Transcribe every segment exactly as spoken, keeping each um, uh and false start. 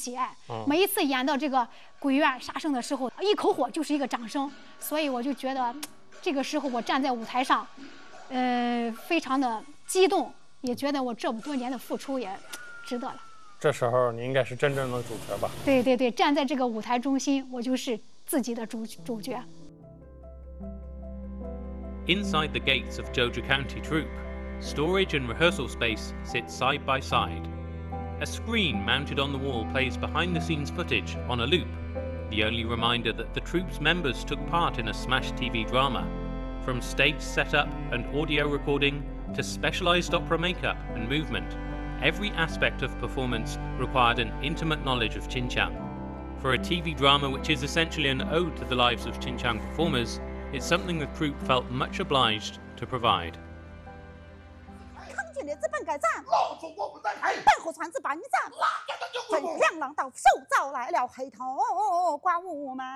喜爱。每一次演到这个鬼院杀生的时候，一口火就是一个掌声，所以我就觉得这个时候我站在舞台上，呃，非常的激动，也觉得我这么多年的付出也值得了。 这时候你应该是真正的主角吧？ 对对对，站在这个舞台中心，我就是自己的主主角。 Inside the gates of Georgia County Troop, storage and rehearsal space sit side by side. A screen mounted on the wall plays behind-the-scenes footage on a loop, the only reminder that the troup's members took part in a Smash T V drama. From stage setup and audio recording to specialized opera makeup and movement, every aspect of performance required an intimate knowledge of Xinjiang. For a T V drama which is essentially an ode to the lives of Xinjiang performers, it's something the troupe felt much obliged to provide. 康军的资本改战，老祖国不再开，半虎船子把你战，真两郎到手招来了黑头刮雾门。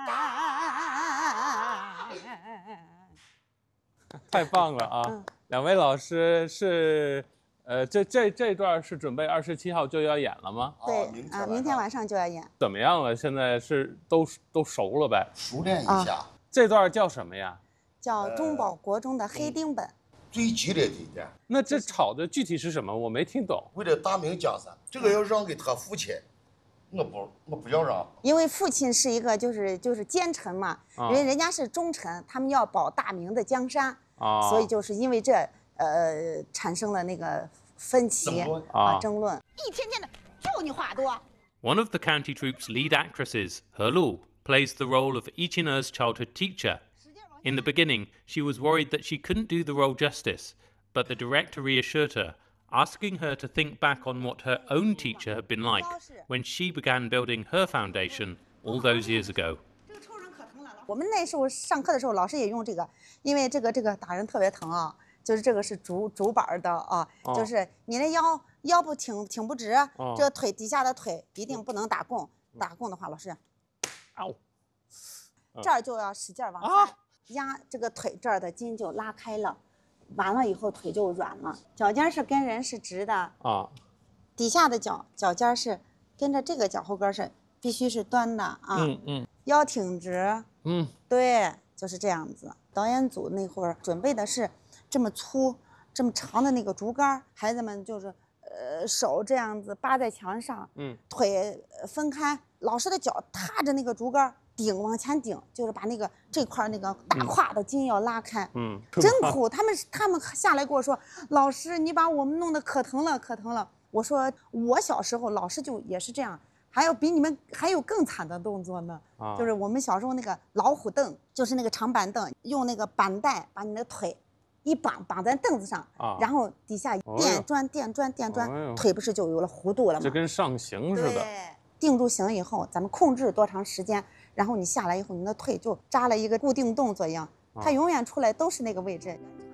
太棒了啊！嗯、两位老师是，呃，这这这段是准备二十七号就要演了吗？ 对啊，明天晚上就要演。 怎么样了？现在是都都熟了呗？ 熟练一下。啊、 这段叫什么呀？ 叫中保国中的黑丁本。呃、 最激烈的一点。 那这吵的具体是什么？我没听懂。 为了大明江山，这个要让给他父亲。我不，我不要让， 因为父亲是一个就是就是奸臣嘛，啊、人人家是忠臣，他们要保大明的江山，啊、所以就是因为这呃产生了那个分歧啊争论，一天天的就你话多。 One of the county troup's lead actresses, He Lu, plays the role of I Ching-er's childhood teacher. In the beginning, she was worried that she couldn't do the role justice, but the director reassured her, asking her to think back on what her own teacher had been like when she began building her foundation all those years ago. 我们那时候上课的时候，老师也用这个，因为这个这个打人特别疼啊，就是这个是竹竹板的啊，哦、就是你的腰腰部挺挺不直，哦、这个腿底下的腿一定不能打供，打供的话，老师，嗷，这儿就要使劲往下压，这个腿这儿的筋就拉开了。完了以后腿就软了，脚尖是跟人是直的啊，底下的脚脚尖是跟着这个脚后跟是必须是端的啊，嗯嗯，腰挺直，嗯，对，就是这样子。导演组那会儿准备的是这么粗、这么长的那个竹竿，孩子们就是呃手这样子扒在墙上，嗯，腿分开，老师的脚踏着那个竹竿。顶往前顶，就是把那个这块那个大胯的筋要拉开，嗯，真苦。他们他们下来跟我说，老师，你把我们弄得可疼了，可疼了。我说我小时候老师就也是这样，还有比你们还有更惨的动作呢，啊、就是我们小时候那个老虎凳，就是那个长板凳，用那个板带把你的腿一绑绑在凳子上，啊、然后底下垫砖垫砖垫砖，哎、腿不是就有了弧度了吗？ 就跟上刑似的。 对，定住刑以后，咱们控制多长时间？然后你下来以后，你的腿就扎了一个固定动作一样，它永远出来都是那个位置。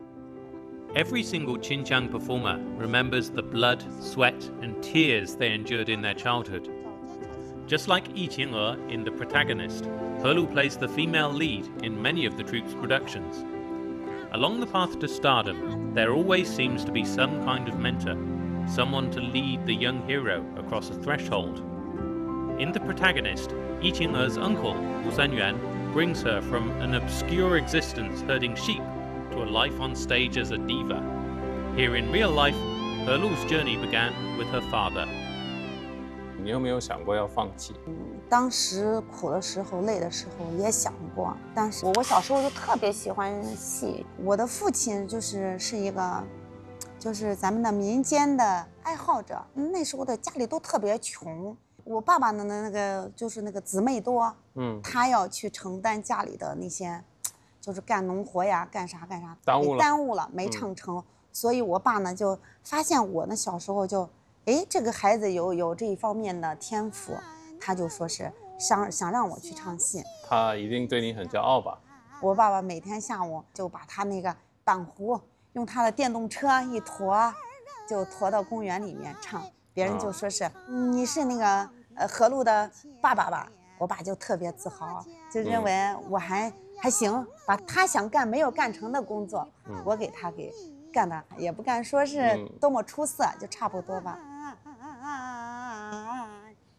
Every single Xinjiang performer remembers the blood, sweat, and tears they endured in their childhood. Just like I Ching-er in The Protagonist, He Lu plays the female lead in many of the troupe's productions. Along the path to stardom, there always seems to be some kind of mentor, someone to lead the young hero across a threshold. In The Protagonist, I Ching-er's uncle, Wu Zanyuan, brings her from an obscure existence herding sheep to a life on stage as a diva. Here in real life, He Lu's journey began with her father. 你有没有想过要放弃？ 当时苦的时候、累的时候也想过，但是我我小时候就特别喜欢戏。我的父亲就是是一个，就是咱们的民间的爱好者。那时候的家里都特别穷。我爸爸的那个就是那个姊妹多，嗯，他要去承担家里的那些，就是干农活呀，干啥干啥， 耽误了， 耽误了，没成成。嗯、所以我爸呢就发现我呢小时候就，哎，这个孩子有有这一方面的天赋，他就说是想想让我去唱戏。 他一定对你很骄傲吧？ 我爸爸每天下午就把他那个板胡用他的电动车一驮，就驮到公园里面唱。别人就说是、啊、你是那个呃何璐的爸爸吧，我爸就特别自豪，就认为我还、嗯、还行，把他想干没有干成的工作，嗯、我给他给干的，也不敢说是多么出色，嗯、就差不多吧。哎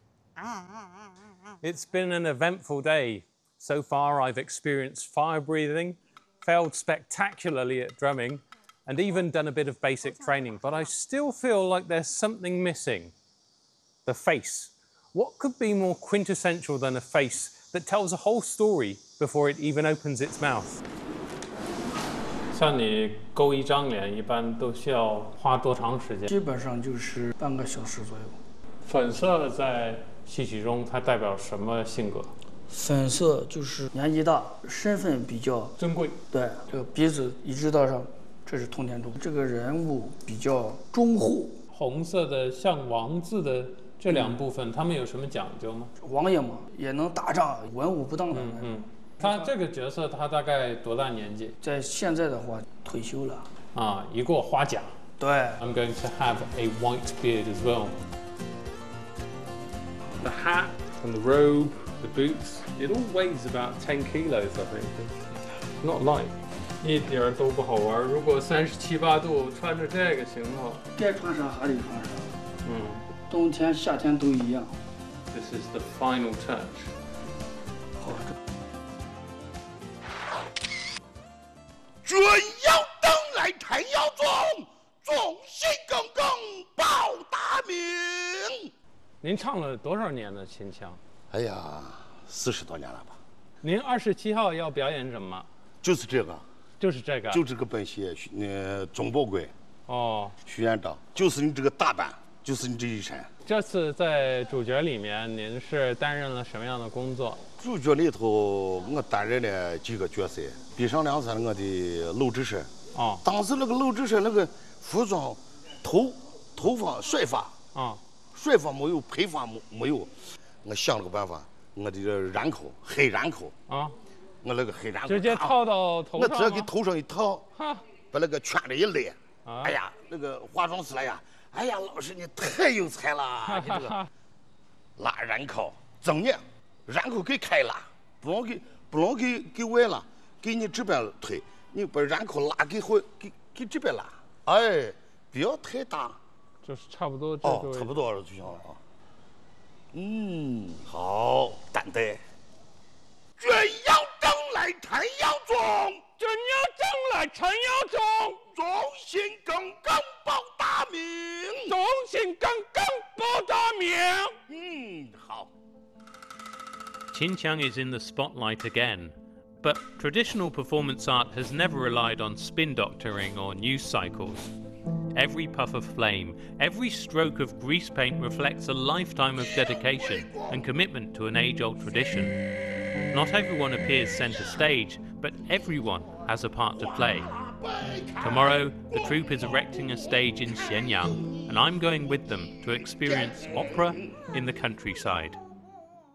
It's been an eventful day. So far, I've experienced fire breathing, failed spectacularly at drumming, and even done a bit of basic training. But I still feel like there's something missing. The face. What could be more quintessential than a face that tells a whole story before it even opens its mouth? 像你勾一张脸，一般都需要花多长时间？ 基本上就是半个小时左右。 粉色在戏曲中它代表什么性格？ 粉色就是年纪大，身份比较珍贵。 对，这个鼻子一直到上，这是通天柱。这个人物比较忠厚。 红色的像王字的这两部分，他们有什么讲究吗？ 王爷嘛，也能打仗，文武不当的。 嗯嗯。他这个角色他大概多大年纪？ 在现在的话，退休了。 啊，一过花甲。 对。 I'm going to have a white beard as well. The hat and the robe, the boots, it all weighs about ten kilos, I think. It's not light. 一点儿都不好玩。如果三十七八度穿着这个行头， 该穿啥还得穿啥。 嗯。 冬天、夏天都一样。 This is the final touch. 好。 准要登来弹要中，忠心耿耿报大名。 您唱了多少年的秦腔？ 哎呀，四十多年了吧。 您二十七号要表演什么？ 就是这个， 就是这个， 就这个本戏，呃，钟宝贵。 哦， 徐院长，就是你这个打扮，就是你这一身。 这次在主角里面，您是担任了什么样的工作？ 主角里头，我担任了几个角色。闭上两层，我的娄志深。 哦。 当时那个娄志深那个服装、头、头发、甩发。 啊。 甩发没有，配发没没有。我想了个办法，我的这染口，黑染口。啊。我那个黑染口。 直接套到头上。 我直接给头上一套。 哈。 把那个圈子一勒。 啊。 哎呀，那个化妆师来呀。哎呀，老师你太有才了！你这个拉染口，正面染口给开拉，不能给不能给给外拉，给你这边推，你把染口拉给后给给这边拉，哎，不要太大， 就是差不多这哦，差不多就行了啊。嗯，好，担待。准要争来弹要中， 准要争来弹要中。 忠心耿耿报大名， 忠心耿耿报大名。 嗯，好。 Qinqiang is in the spotlight again, but traditional performance art has never relied on spin doctoring or news cycles. Every puff of flame, every stroke of grease paint reflects a lifetime of dedication and commitment to an age-old tradition. Not everyone appears center stage, but everyone has a part to play. Tomorrow, the troupe is erecting a stage in Xianyang, and I'm going with them to experience opera in the countryside.